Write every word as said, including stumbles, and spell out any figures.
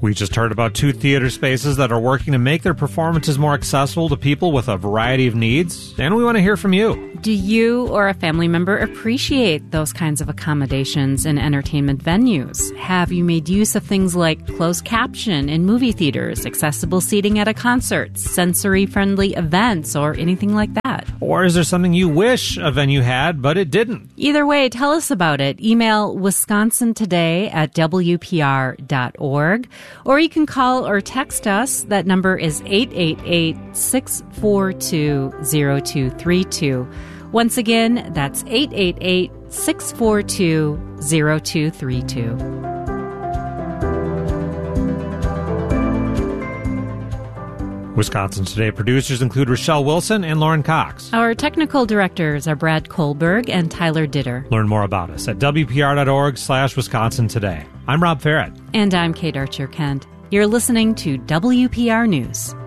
We just heard about two theater spaces that are working to make their performances more accessible to people with a variety of needs, and we want to hear from you. Do you or a family member appreciate those kinds of accommodations in entertainment venues? Have you made use of things like closed caption in movie theaters, accessible seating at a concert, sensory-friendly events, or anything like that? Or is there something you wish a venue had, but it didn't? Either way, tell us about it. Email wisconsin today at w p r dot org, or you can call or text us. That number is eight eight eight, six four two, zero two three two. Once again, that's eight eight eight, six four two, zero two three two. Wisconsin Today producers include Rochelle Wilson and Lauren Cox. Our technical directors are Brad Kohlberg and Tyler Ditter. Learn more about us at w p r dot org slash Wisconsin Today. I'm Rob Farrett. And I'm Kate Archer-Kent. You're listening to W P R News.